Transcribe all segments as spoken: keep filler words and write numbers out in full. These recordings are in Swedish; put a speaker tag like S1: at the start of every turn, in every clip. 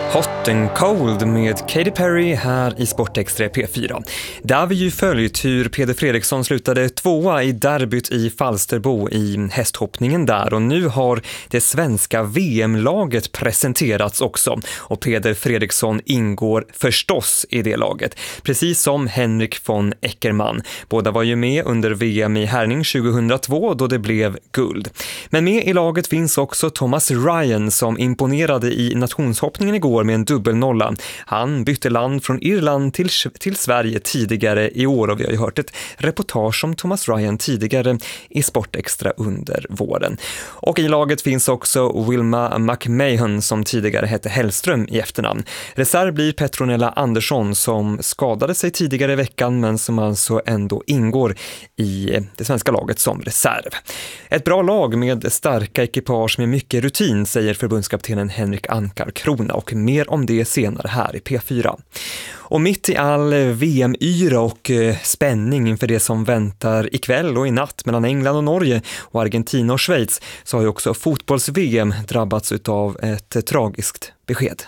S1: Hot and Cold med Katy Perry här i Sportextra P fyra. Där vi ju följt hur Peder Fredriksson slutade tvåa i derbyt i Falsterbo i hästhoppningen där, och nu har det svenska V M-laget presenterats också, och Peder Fredriksson ingår förstås i det laget, precis som Henrik von Eckermann. Båda var ju med under V M i Herning tjugohundratvå då det blev guld. Men med i laget finns också Thomas Ryan som imponerade i nationshoppningen igår med en dubbelnolla. Han bytte land från Irland till, till Sverige tidigare i år, och vi har ju hört ett reportage om Thomas Ryan tidigare i Sportextra under våren. Och i laget finns också Wilma McMahon som tidigare hette Hellström i efternamn. Reserv blir Petronella Andersson som skadade sig tidigare i veckan men som alltså ändå ingår i det svenska laget som reserv. Ett bra lag med starka ekipage med mycket rutin, säger förbundskaptenen Henrik Ankarkrona, och mer om det senare här i P fyra. Och mitt i all V M-yra och spänning inför det som väntar ikväll och i natt mellan England och Norge och Argentina och Schweiz, så har ju också fotbolls-V M drabbats av ett tragiskt besked.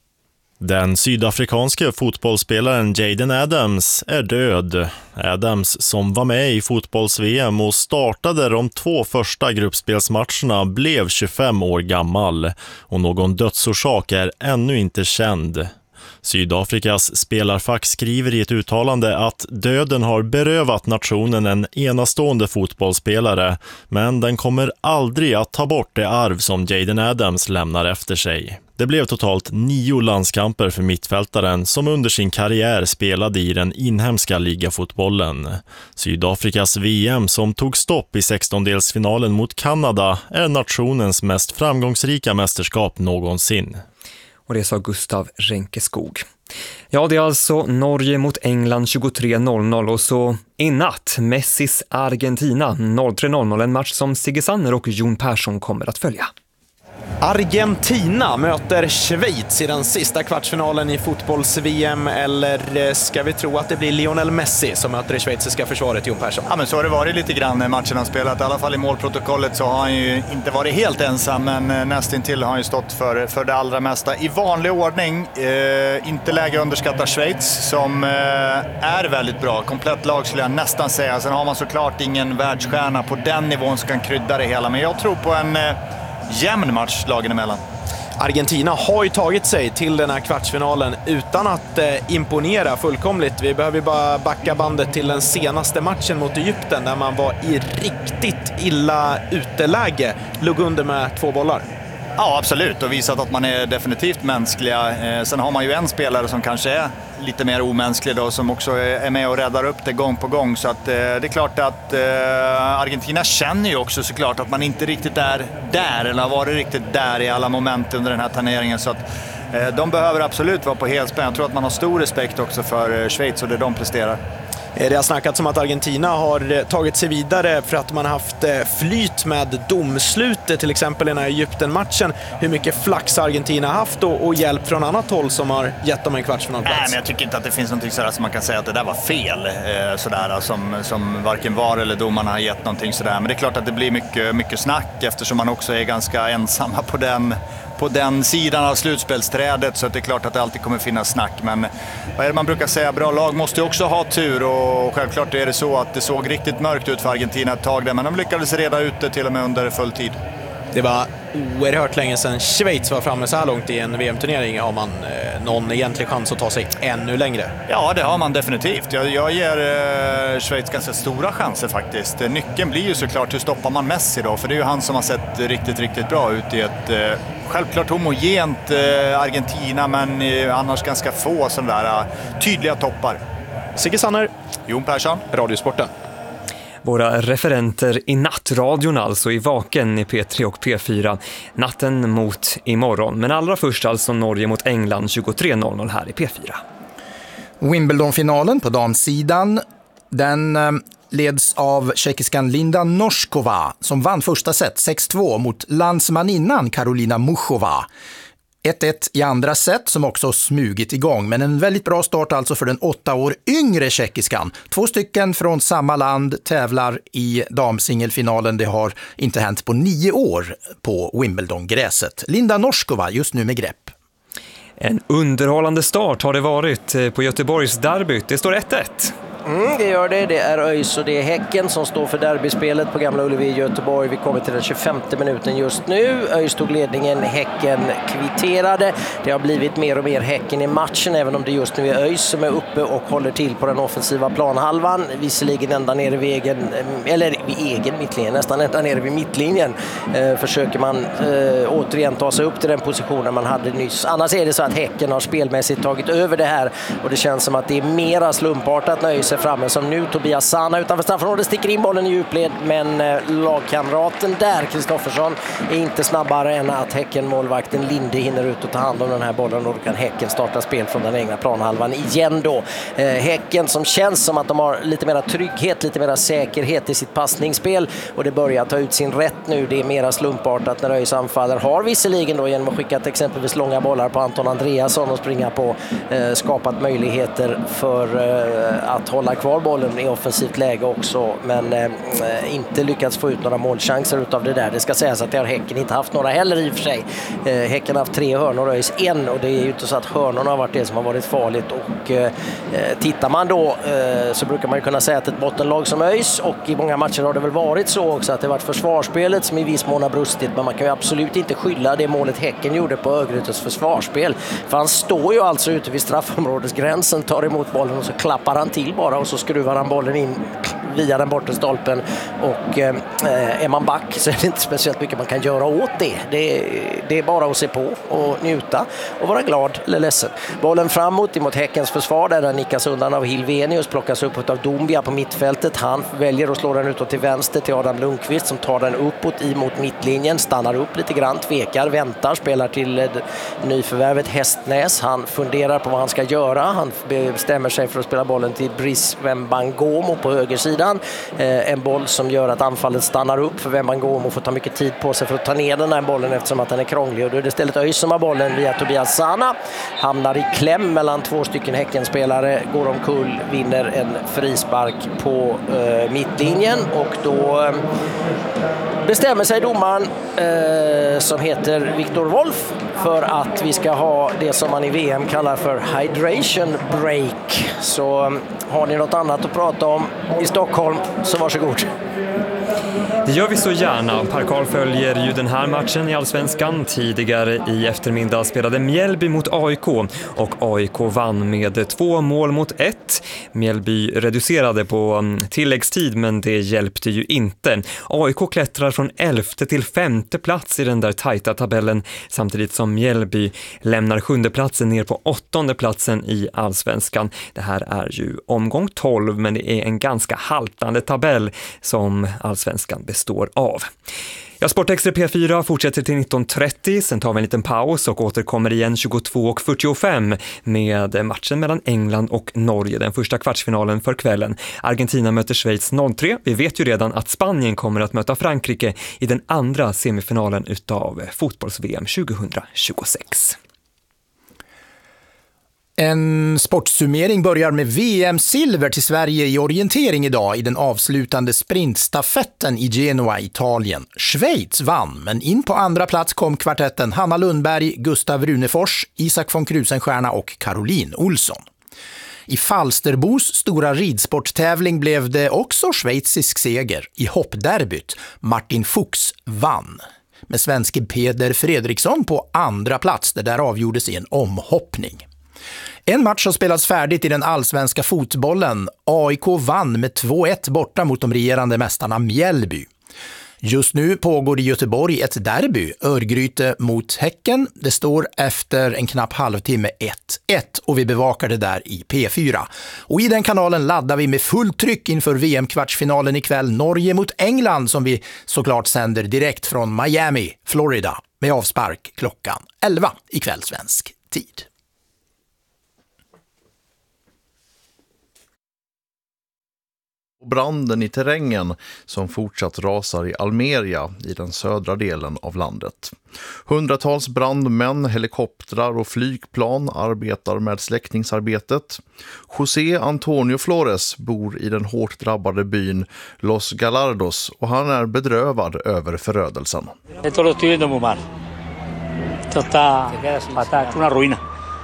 S2: Den sydafrikanske fotbollsspelaren Jaden Adams är död. Adams, som var med i fotbolls-V M och startade de två första gruppspelsmatcherna, blev tjugofem år gammal, och någon dödsorsak är ännu inte känd. Sydafrikas spelarfack skriver i ett uttalande att döden har berövat nationen en enastående fotbollsspelare, men den kommer aldrig att ta bort det arv som Jaden Adams lämnar efter sig. Det blev totalt nio landskamper för mittfältaren som under sin karriär spelade i den inhemska ligafotbollen. Sydafrikas V M, som tog stopp i sextondelsfinalen mot Kanada, är nationens mest framgångsrika mästerskap någonsin.
S1: Och det sa Gustav Renkeskog. Ja, det är alltså Norge mot England tjugotre noll noll, och så i natt Messis Argentina noll tre noll noll, en match som Sigge Sanner och Jon Persson kommer att följa.
S3: Argentina möter Schweiz i den sista kvartsfinalen i fotbolls-V M, eller ska vi tro att det blir Lionel Messi som möter det schweiziska försvaret, Jon Persson?
S4: Ja, men så har det varit lite grann när matchen har spelat. I alla fall i målprotokollet så har han ju inte varit helt ensam, men nästintill har han ju stått för, för det allra mesta. I vanlig ordning, eh, inte läge underskatta Schweiz som eh, är väldigt bra. Komplett lag skulle jag nästan säga. Sen har man såklart ingen världsstjärna på den nivån som kan krydda det hela, men jag tror på en eh, jämn match lagen emellan.
S3: Argentina har ju tagit sig till den här kvartsfinalen utan att eh, imponera fullkomligt. Vi behöver bara backa bandet till den senaste matchen mot Egypten där man var i riktigt illa uteläge. Låg under med två bollar.
S4: Ja, absolut, och visat att man är definitivt mänskliga. Eh, sen har man ju en spelare som kanske är lite mer omänsklig då, som också är med och räddar upp det gång på gång. Så att, eh, det är klart att eh, Argentina känner ju också såklart att man inte riktigt är där, eller har varit riktigt där i alla moment under den här turneringen. Så att eh, de behöver absolut vara på helspänn. Jag tror att man har stor respekt också för eh, Schweiz och det de presterar.
S3: Det har snackats om att Argentina har tagit sig vidare för att man har haft flyt med domslutet, till exempel i den här Egypten-matchen. Hur mycket flax Argentina har haft och, och hjälp från annat håll som har gett dem en kvartsfinalplats?
S4: Nej, men jag tycker inte att det finns någonting sådär som man kan säga att det där var fel, eh, sådär, som, som varken var eller domarna har gett någonting sådär. Men det är klart att det blir mycket, mycket snack eftersom man också är ganska ensamma på den på den sidan av slutspelsträdet, så att det är klart att det alltid kommer finnas snack. Men vad är det man brukar säga, bra lag måste ju också ha tur, och självklart är det så att det såg riktigt mörkt ut för Argentina ett tag där, men de lyckades reda ut det till och med under full tid.
S3: Det var oerhört länge sedan Schweiz var framme så här långt i en V M-turnering. Har man eh, någon egentlig chans att ta sig ännu längre?
S4: Ja, det har man definitivt. Jag, jag ger eh, Schweiz ganska stora chanser faktiskt. Nyckeln blir ju såklart hur stoppar man Messi då, för det är ju han som har sett riktigt, riktigt bra ut i ett eh, självklart homogent eh, Argentina, men eh, annars ganska få sådana där eh, tydliga toppar.
S3: Sigge Sanner,
S4: Jon Persson,
S3: Radiosporten.
S1: Våra referenter i nattradion alltså i Vaken i P tre och P fyra. Natten mot imorgon. Men allra först alltså Norge mot England tjugotre noll noll här i P fyra.
S5: Wimbledon-finalen på damsidan, den eh, leds av tjeckiskan Linda Noskova som vann första set sex två mot landsmaninnan Karolina Muchova. ett ett i andra set som också smugit igång, men en väldigt bra start alltså för den åtta år yngre tjeckiskan. Två stycken från samma land tävlar i damsingelfinalen. Det har inte hänt på nio år på Wimbledon-gräset. Linda Noskova just nu med grepp.
S1: En underhållande start har det varit på Göteborgs derby. Det står ett ett.
S6: Mm, det gör det. Det är ÖIS och det är Häcken som står för derbyspelet på Gamla Ullevi i Göteborg. Vi kommer till den tjugofemte minuten just nu. ÖIS tog ledningen, Häcken kvitterade. Det har blivit mer och mer Häcken i matchen, även om det just nu är ÖIS som är uppe och håller till på den offensiva planhalvan. Visserligen ända nere vid egen, eller vid egen mittlinjen, nästan ända nere vid mittlinjen. Eh, försöker man eh, återigen ta sig upp till den positionen man hade nyss. Annars är det så att Häcken har spelmässigt tagit över det här och det känns som att det är mera slumpartat när ÖIS framme som nu. Tobias Sana utanför straffområdet sticker in bollen i djupled, men lagkamraten där, Kristoffersson, är inte snabbare än att Häcken-målvakten Linde hinner ut och ta hand om den här bollen, och då kan Häcken starta spel från den egna planhalvan igen då. Eh, häcken som känns som att de har lite mera trygghet, lite mera säkerhet i sitt passningsspel, och det börjar ta ut sin rätt nu. Det är mera slumpartat när ÖIS anfaller. Har visserligen då genom att skicka exempelvis långa bollar på Anton Andreasson och springa på eh, skapat möjligheter för eh, att hålla kvar bollen i offensivt läge också, men eh, inte lyckats få ut några målchanser utav det där. Det ska sägas att det har Häcken inte haft några heller i och för sig. Eh, häcken har haft tre hörnor och ÖIS en, och det är ju inte så att hörnorna har varit det som har varit farligt, och eh, tittar man då eh, så brukar man ju kunna säga att ett bottenlag som ÖIS, och i många matcher har det väl varit så också att det varit försvarsspelet som i viss mån har brustit, men man kan ju absolut inte skylla det målet Häcken gjorde på Örgrytes försvarsspel, för han står ju alltså ute vid straffområdesgränsen, tar emot bollen och så klappar han till bara, och så skruvar han bollen in via den bortre stolpen, och eh, är man back så är det inte speciellt mycket man kan göra åt det. Det, det är bara att se på och njuta och vara glad eller ledsen. Bollen framåt emot Häckens försvar, där den nickas undan av Hilvenius, plockas upp av Dombia på mittfältet. Han väljer att slå den utåt till vänster till Adam Lundqvist som tar den uppåt emot mittlinjen, stannar upp lite grann, tvekar, väntar, spelar till eh, nyförvärvet Hästnäs. Han funderar på vad han ska göra. Han bestämmer sig för att spela bollen till Brice Wembangomo på högersidan. Eh, en boll som gör att anfallet stannar upp, för Wembangomo får ta mycket tid på sig för att ta ner den här bollen eftersom att den är krånglig, och då är det istället ÖIS som har bollen via Tobias Sana. Hamnar i kläm mellan två stycken Häckenspelare, går omkull, vinner en frispark på eh, mittlinjen, och då eh, bestämmer sig domaren eh, som heter Viktor Wolf för att vi ska ha det som man i V M kallar för hydration break. Så har ni något annat att prata om i Stockholm så varsågod.
S1: Det gör vi så gärna. Per Karl följer ju den här matchen i Allsvenskan. Tidigare i eftermiddag spelade Mjällby mot A I K och A I K vann med två mål mot ett. Mjällby reducerade på tilläggstid, men det hjälpte ju inte. A I K klättrar från elfte till femte plats i den där tajta tabellen, samtidigt som Mjällby lämnar sjunde platsen ner på åttonde platsen i Allsvenskan. Det här är ju omgång tolv, men det är en ganska haltande tabell som Allsvenskan består av. Ja, Sportextra P fyra fortsätter till nitton trettio, sen tar vi en liten paus och återkommer igen tjugotvå och fyrtiofem med matchen mellan England och Norge, den första kvartsfinalen för kvällen. Argentina möter Schweiz noll tre. Vi vet ju redan att Spanien kommer att möta Frankrike i den andra semifinalen utav fotbolls-V M tjugohundratjugosex.
S5: En sportsummering börjar med V M-silver till Sverige i orientering idag i den avslutande sprintstafetten i Genua, Italien. Schweiz vann, men in på andra plats kom kvartetten Hanna Lundberg, Gustav Runefors, Isak von Krusenstjerna och Caroline Olsson. I Falsterbos stora ridsporttävling blev det också schweizisk seger i hoppderbyt. Martin Fuchs vann, med svenske Peder Fredriksson på andra plats. Det där avgjordes i en omhoppning. En match har spelats färdigt i den allsvenska fotbollen. A I K vann med två ett borta mot de regerande mästarna Mjällby. Just nu pågår i Göteborg ett derby, Örgryte mot Häcken. Det står efter en knapp halvtimme ett ett och vi bevakar det där i P fyra. Och i den kanalen laddar vi med fullt tryck inför V M-kvartsfinalen ikväll, Norge mot England, som vi såklart sänder direkt från Miami, Florida, med avspark klockan elva ikväll svensk tid.
S7: Branden i terrängen som fortsatt rasar i Almeria i den södra delen av landet. Hundratals brandmän, helikoptrar och flygplan arbetar med släckningsarbetet. José Antonio Flores bor i den hårt drabbade byn Los Galardos och han är bedrövad över förödelsen.
S8: Esto lo estoy viendo muy mal. Esto está fatal, es una ruina.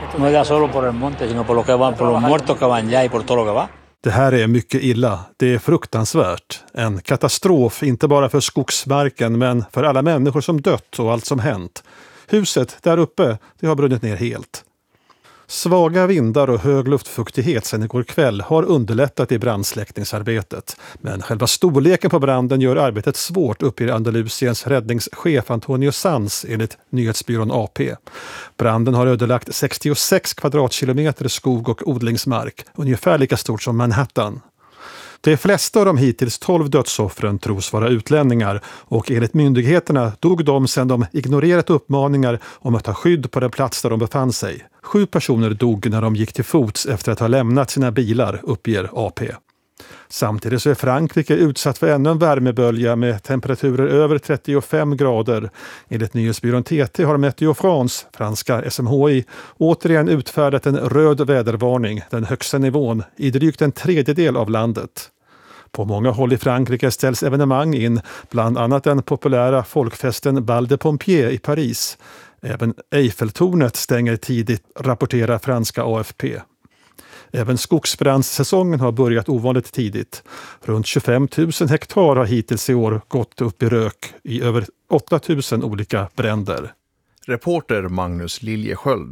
S8: No era solo por el monte, sino por lo que van, por los muertos que van ya y por todo lo que va.
S9: Det här är mycket illa. Det är fruktansvärt. En katastrof, inte bara för skogsmarken men för alla människor som dött och allt som hänt. Huset där uppe, det har brunnit ner helt. Svaga vindar och hög luftfuktighet sedan igår kväll har underlättat i brandsläckningsarbetet. Men själva storleken på branden gör arbetet svårt, uppger Andalusiens räddningschef Antonio Sanz enligt nyhetsbyrån A P. Branden har ödelagt sextiosex kvadratkilometer skog och odlingsmark, ungefär lika stort som Manhattan. De flesta av de hittills tolv dödsoffren tros vara utlänningar och enligt myndigheterna dog de sedan de ignorerat uppmaningar om att ta skydd på den plats där de befann sig. Sju personer dog när de gick till fots efter att ha lämnat sina bilar, uppger A P. Samtidigt så är Frankrike utsatt för ännu en värmebölja med temperaturer över trettiofem grader. Enligt nyhetsbyrån T T har Meteo France, franska S M H I, återigen utfärdat en röd vädervarning, den högsta nivån, i drygt en tredjedel av landet. På många håll i Frankrike ställs evenemang in, bland annat den populära folkfesten Bal de Pompiers i Paris. Även Eiffeltornet stänger tidigt, rapporterar franska A F P. Även skogsbrandssäsongen har börjat ovanligt tidigt. Runt tjugofem tusen hektar har hittills i år gått upp i rök i över åtta tusen olika bränder.
S7: Reporter Magnus Liljesköld.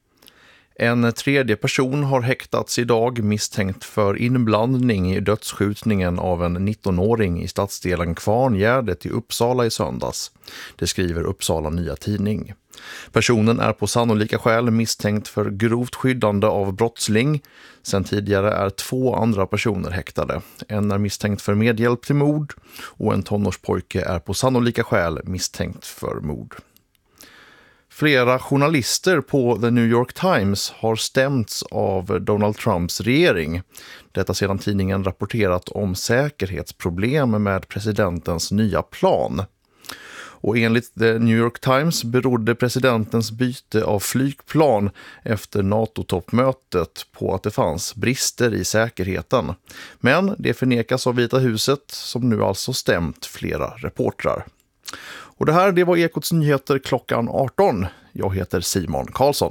S7: En tredje person har häktats idag misstänkt för inblandning i dödsskjutningen av en nittonåring i stadsdelen Kvarngärdet i Uppsala i söndags. Det skriver Uppsala Nya Tidning. Personen är på sannolika skäl misstänkt för grovt skyddande av brottsling. Sen tidigare är två andra personer häktade. En är misstänkt för medhjälp till mord och en tonårspojke är på sannolika skäl misstänkt för mord. Flera journalister på The New York Times har stämts av Donald Trumps regering. Detta sedan tidningen rapporterat om säkerhetsproblem med presidentens nya plan. Och enligt The New York Times berodde presidentens byte av flygplan efter NATO-toppmötet på att det fanns brister i säkerheten. Men det förnekas av Vita huset som nu alltså stämt flera reportrar. Och det här det var Ekots nyheter klockan arton. Jag heter Simon Karlsson.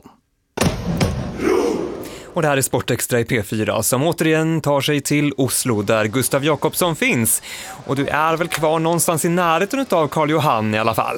S1: Och det här är Sportextra i P fyra som återigen tar sig till Oslo där Gustav Jakobsson finns. Och du är väl kvar någonstans i närheten av Karl Johan i alla fall?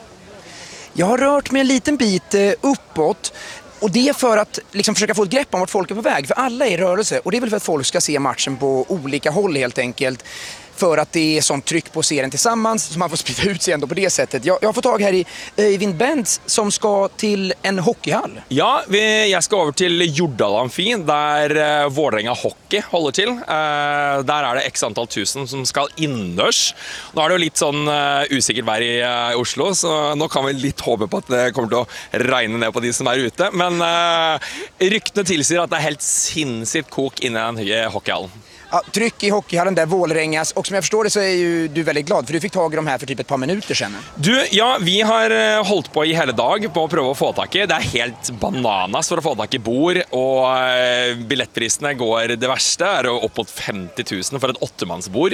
S10: Jag har rört mig en liten bit uppåt. Och det är för att liksom försöka få ett grepp om vart folk är på väg. För alla är i rörelse. Och det är väl för att folk ska se matchen på olika håll helt enkelt. För att det är sånt tryck på serien tillsammans så man får sprida ut sig ändå på det sättet. Jag, jag har fått tag här i Øyvind Bentz som ska till en hockeyhall.
S11: Ja, vi, jag ska över till Jordal Amfi där uh, Vålerenga Hockey håller till. Uh, där är det x antal tusen som ska innörs. Nu är det ju lite sån uh, usikker vær i uh, Oslo, så nu kan vi lite hoppa på att det kommer att regna ner på de som är ute. Men uh, ryktene tilsier att det är helt sinnssykt kok inne i en hockeyhall.
S10: Ja, tryck i hockeyhallen där, Vålerengas. Och som jag förstår det så är ju du väldigt glad för du fick tag i de här för typ ett par minuter sedan.
S11: Du, ja, vi har hållit på i hela dag på att pröva att få tag i. Det är helt bananas för att få tag i bord och biljettpriserna går det värsta är uppåt femtio tusen för ett åttamansbord.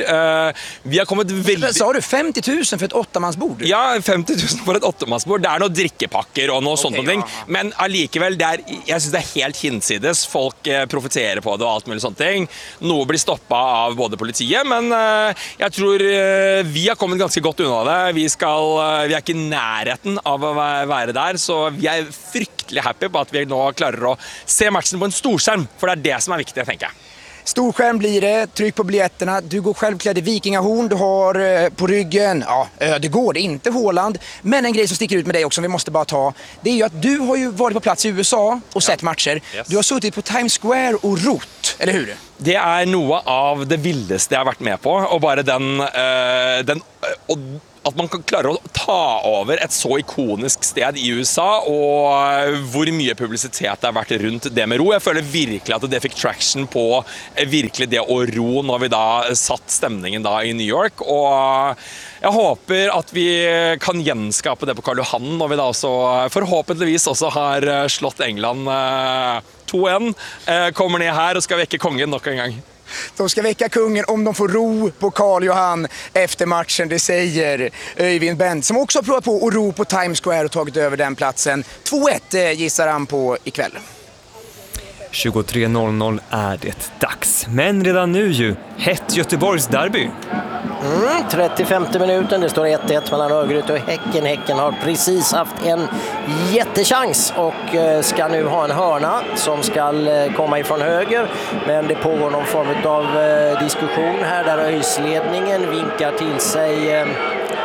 S11: Vi har kommit väldigt...
S10: Sa du femtio tusen för ett åttamansbord?
S11: Ja, femtio tusen för ett åttamansbord. Det är några drickepacker och något okay, sånt ja. Men allikevel, det är, jag syns det är helt hinsides. Folk profiterar på det och allt möjligt sånt. Något blir stoppa av både politiet, men uh, jag tror uh, vi har kommit ganska gott undan det. Vi ska uh, vi är inte i närheten av att vara där, så vi är fryktligt happy på att vi nu klarar att se matchen på en storskärm, för det är det som är viktigt, tänker jag.
S10: Storskärm blir det, tryck på biljetterna, du går självklädd i vikingahorn, du har eh, på ryggen, ja, Ödegård, inte Håland. Men en grej som sticker ut med dig också, som vi måste bara ta, det är ju att du har ju varit på plats i U S A och sett matcher. Yes. Du har suttit på Times Square och rott, eller hur?
S11: Det är något av det vildaste jag har varit med på, och bara den, uh, den uh, och att man kan klara att ta över ett så ikoniskt sted i U S A och hur mycket publicitet det har varit runt det med ro. Jag känner verkligen att det fick traction på verkligen det och ro när vi då satt stämningen då i New York, och jag hoppas att vi kan genskapa det på Karl Johan när vi då så förhoppningsvis också har slått England två ett. Kommer ner här och ska väcka kongen nog en gång.
S10: De ska väcka kungen om de får ro på Karl Johan efter matchen, det säger Öyvind Bent, som också har provat på att ro på Times Square och tagit över den platsen. två ett gissar han på ikväll.
S1: tjugotre noll noll är det dags. Men redan nu ju, hett Göteborgs derby.
S6: Mm, trettiofemte minuten, det står ett ett mellan Örgryte och Häcken. Häcken har precis haft en jättechans och eh, ska nu ha en hörna som ska eh, komma ifrån höger. Men det pågår någon form av eh, diskussion här där ÖIS-ledningen vinkar till sig eh,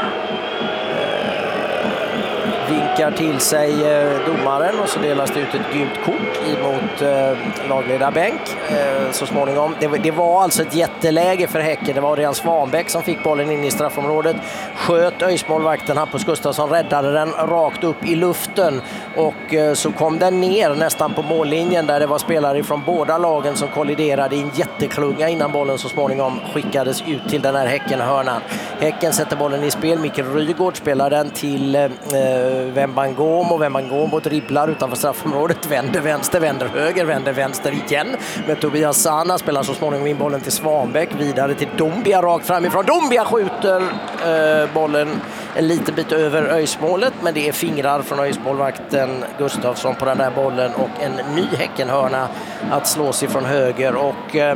S6: vinkar till sig eh, domaren och så delas det ut ett gult kort emot eh, lagledarbänk eh, så småningom. Det, det var alltså ett jätteläge för Häcken. Det var Örjan Svanbäck som fick bollen in i straffområdet. Sköt ÖIS-målvakten Hampus Gustafsson, räddade den rakt upp i luften och eh, så kom den ner nästan på mållinjen där det var spelare från båda lagen som kolliderade i en jätteklunga innan bollen så småningom skickades ut till den här Häcken-hörnan. Häcken sätter bollen i spel. Mikael Rygaard spelar den till eh, Wembangomo och Wembangomo dribblar utanför straffområdet, vänder vänster, vänder höger, vänder vänster igen. Men Tobias Sana spelar så småningom in bollen till Svanbäck, vidare till Dombia rakt framifrån. Dombia skjuter eh, bollen en liten bit över ÖIS-målet, men det är fingrar från ÖIS-målvakten Gustafsson på den där bollen och en ny Häckenhörna att slås ifrån höger. Och eh,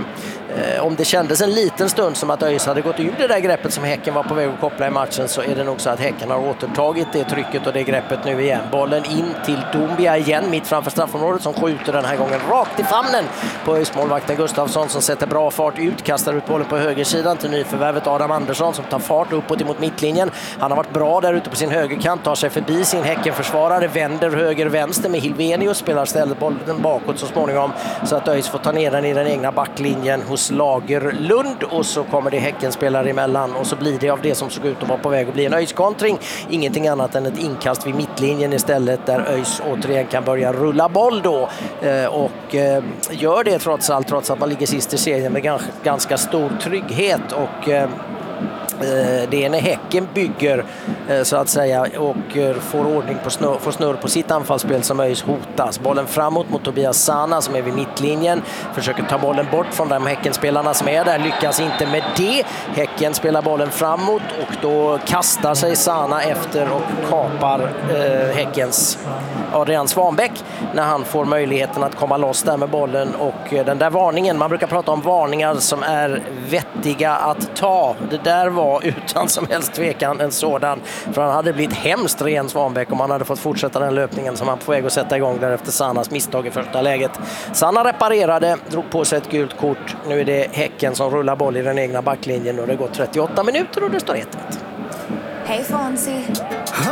S6: om det kändes en liten stund som att ÖIS hade gått ur det där greppet som Häcken var på väg att koppla i matchen, så är det nog så att Häcken har återtagit det trycket och det greppet nu igen. Bollen in till Dombia igen mitt framför straffområdet som skjuter den här gången rakt i famnen på ÖIS-målvakten Gustafsson som sätter bra fart ut, kastar ut bollen på högersidan till nyförvärvet Adam Andersson som tar fart uppåt emot mittlinjen. Han har varit bra där ute på sin högerkant, tar sig förbi sin Häckenförsvarare, vänder höger-vänster med Hilvenius, spelar stället bollen bakåt så småningom så att ÖIS får ta ner den i den egna backlinjen hos Lagerlund och så kommer det Häckenspelare emellan och så blir det av det som såg ut att vara på väg att bli en ÖIS-kontring. Ingenting annat än ett inkast vid mittlinjen istället där ÖIS återigen kan börja rulla boll då eh, och eh, gör det trots allt, trots att man ligger sist i serien med ganska, ganska stor trygghet och eh, det är när Häcken bygger så att säga och får ordning på snurr, får snurr på sitt anfallsspel som ÖIS hotas. Bollen framåt mot Tobias Sana som är vid mittlinjen. Försöker ta bollen bort från de Häckenspelarna som är där. Lyckas inte med det. Häcken spelar bollen framåt och då kastar sig Sana efter och kapar eh, Häckens Adrian Svanbäck när han får möjligheten att komma loss där med bollen. Och den där varningen, man brukar prata om varningar som är vettiga att ta. Det där var utan som helst tvekan en sådan. För han hade blivit hemskt ren Svanbäck om han hade fått fortsätta den löpningen som han på väg att sätta igång där efter Sanas misstag i första läget. Sana reparerade, drog på sig ett gult kort. Nu är det Häcken som rullar boll i den egna backlinjen och det går trettioåtta minuter och det står ett ett.
S12: Hej Fonzie!